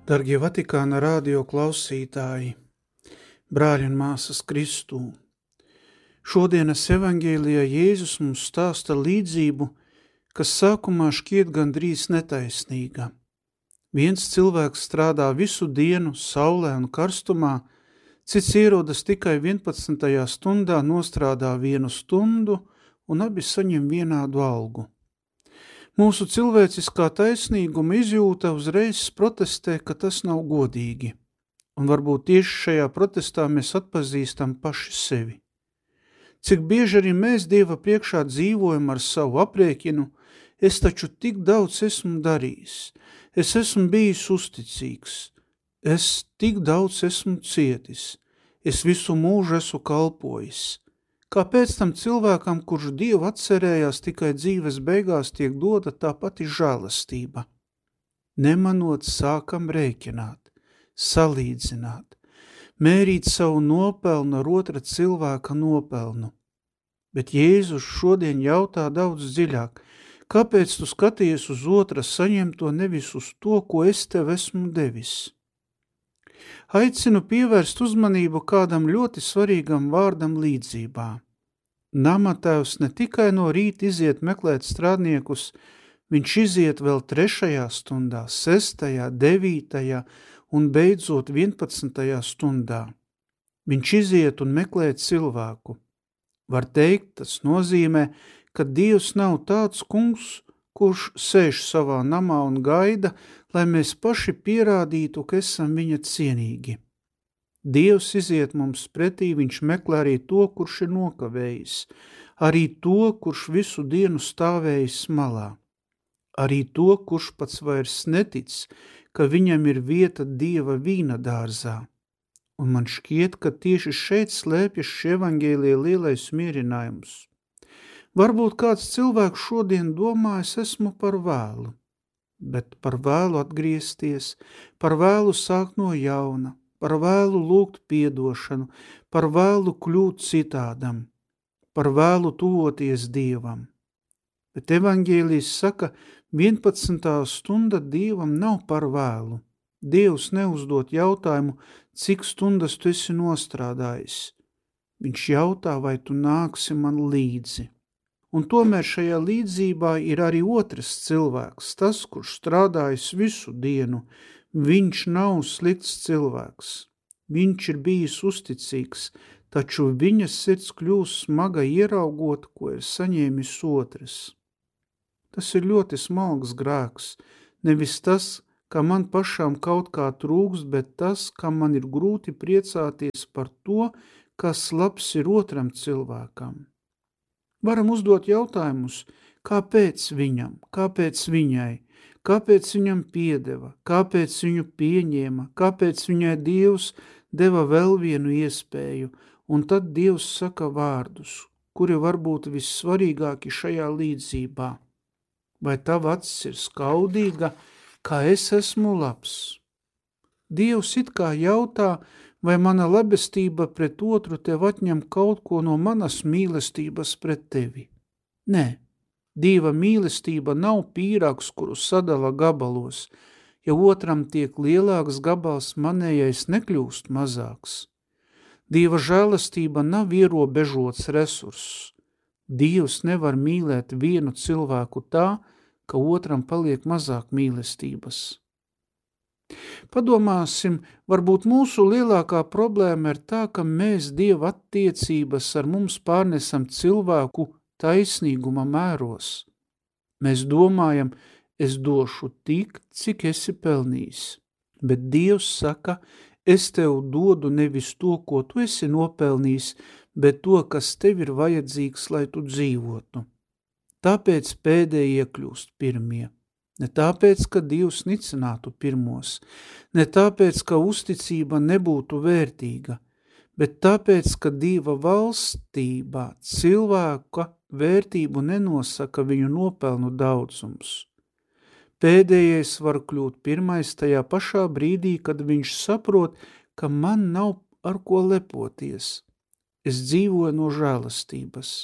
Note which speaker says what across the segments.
Speaker 1: Dargie Vatikāna radio klausītāji, brāļi un māsas Kristū, šodienas evangēlijā Jēzus mums stāsta līdzību, kas sākumā šķiet gandrīz netaisnīga. Viens cilvēks strādā visu dienu saulē un karstumā, cits ierodas tikai 11. stundā, nostrādā 1 stundu un abi saņem vienādu algu. Mūsu cilvēciskā taisnīguma izjūta uzreiz protestē, ka tas nav godīgi, un varbūt tieši šajā protestā mēs atpazīstam paši sevi. Cik bieži arī mēs Dieva priekšā dzīvojam ar savu aprēķinu, es taču tik daudz esmu darījis, es esmu bijis uzticīgs, es tik daudz esmu cietis, es visu mūžu esmu kalpojis. Kāpēc tam cilvēkam, kurš Dievu atcerējās tikai dzīves beigās, tiek dota tā pati žēlastība? Nemanot sākam rēķināt, salīdzināt, mērīt savu nopelnu ar otra cilvēka nopelnu. Bet Jēzus šodien jautā daudz dziļāk, kāpēc tu skaties uz otra saņemto nevis uz to, ko es tev esmu devis? Aicinu pievērst uzmanību kādam ļoti svarīgam vārdam līdzībā. Namatēvs ne tikai no rīta iziet meklēt strādniekus, viņš iziet vēl 3. stundā, 6., 9. un beidzot 11. stundā. Viņš iziet un meklē cilvēku. Var teikt, tas nozīmē, ka Dievs nav tāds kungs, kurš sēž savā namā un gaida, lai mēs paši pierādītu, ka esam viņa cienīgi. Dievs iziet mums pretī, viņš meklē arī to, kurš ir nokavējis, arī to, kurš visu dienu stāvējis malā, arī to, kurš pats vairs netic, ka viņam ir vieta Dieva vīna dārzā. Un man šķiet, ka tieši šeit slēpjas šī evangēlija lielais mierinājums. Varbūt kāds cilvēks šodien domā, es esmu par vēlu, bet par vēlu atgriezties, par vēlu sākt no jauna, par vēlu lūgt piedošanu, par vēlu kļūt citādam, par vēlu tuvoties Dievam. Bet evangēlijs saka, 11. stunda Dievam nav par vēlu. Dievs neuzdot jautājumu, cik stundas tu esi nostrādājis. Viņš jautā, vai tu nāksi man līdzi. Un tomēr šajā līdzībā ir arī otrs cilvēks, tas, kurš strādājis visu dienu. Viņš nav slikts cilvēks. Viņš ir bijis uzticīgs, taču viņa sirds kļūst smaga ieraugot, ko ir saņēmis otrs. Tas ir ļoti smalks grēks, nevis tas, ka man pašām kaut kā trūkst, bet tas, ka man ir grūti priecāties par to, kas labs ir otram cilvēkam. Varam uzdot jautājumus, kāpēc viņam, kāpēc viņai, kāpēc viņam piedeva, kāpēc viņu pieņēma, kāpēc viņai Dievs deva vēl vienu iespēju, un tad Dievs saka vārdus, kuri varbūt vissvarīgāki šajā līdzībā. Vai tava acis ir skaudīga, kā es esmu labs? Dievs it kā jautā, vai mana labestība pret otru tev atņem kaut ko no manas mīlestības pret tevi? Nē, Dieva mīlestība nav pīrāgs, kuru sadala gabalos. Ja otram tiek lielāks gabals, manējais nekļūst mazāks. Dieva žēlastība nav ierobežots resurss. Dievs nevar mīlēt vienu cilvēku tā, ka otram paliek mazāk mīlestības. Padomāsim, varbūt mūsu lielākā problēma ir tā, ka mēs Dieva attiecības ar mums pārnesam cilvēku taisnīguma mēros. Mēs domājam, es došu tik, cik esi pelnījis, bet Dievs saka, es tev dodu nevis to, ko tu esi nopelnījis, bet to, kas tev ir vajadzīgs, lai tu dzīvotu. Tāpēc pēdējie kļūst pirmie. Ne tāpēc, ka Dievs nicinātu pirmos, ne tāpēc, ka uzticība nebūtu vērtīga, bet tāpēc, ka Dieva valstībā cilvēka vērtību nenosaka viņu nopelnu daudzums. Pēdējais var kļūt pirmais tajā pašā brīdī, kad viņš saprot, ka man nav ar ko lepoties. Es dzīvoju no žēlastības.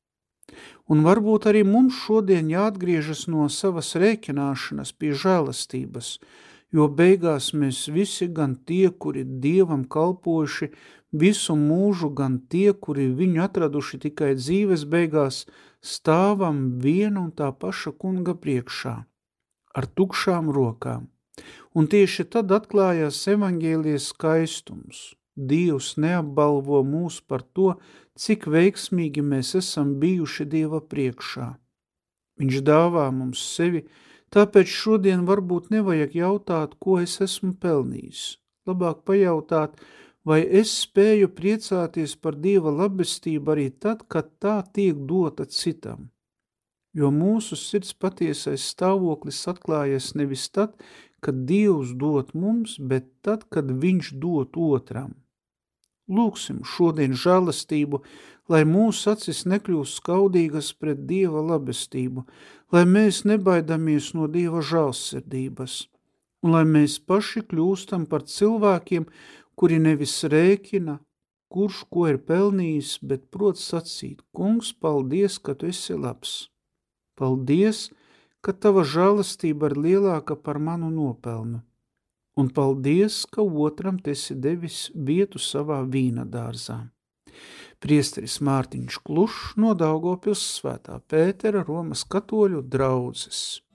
Speaker 1: Un varbūt arī mums šodien jāatgriežas no savas rēķināšanas pie žēlastības, jo beigās mēs visi, gan tie, kuri Dievam kalpojuši visu mūžu, gan tie, kuri viņu atraduši tikai dzīves beigās, stāvam viena un tā paša kunga priekšā, ar tukšām rokām. Un tieši tad atklājās evaņģēlijas skaistums. Dievs neapbalvo mūs par to, cik veiksmīgi mēs esam bijuši Dieva priekšā. Viņš dāvā mums sevi, tāpēc šodien varbūt nevajag jautāt, ko es esmu pelnījis. Labāk pajautāt, vai es spēju priecāties par Dieva labestību arī tad, kad tā tiek dota citam. Jo mūsu sirds patiesais stāvoklis atklājas nevis tad, kad Dievs dot mums, bet tad, kad viņš dot otram. Lūksim šodien žēlastību, lai mūsu acis nekļūst skaudīgas pret Dieva labestību, lai mēs nebaidamies no Dieva žēlsirdības, un lai mēs paši kļūstam par cilvēkiem, kuri nevis rēķina, kurš ko ir pelnījis, bet prot sacīt, kungs, paldies, ka tu esi labs. Paldies, ka tava žēlastība ir lielāka par manu nopelnu. Un paldies, ka otram tu esi devis vietu savā vīna dārzā. Priesteris Mārtiņš Klušs no Daugavpils Svētā Pētera Romas katoļu draudzes.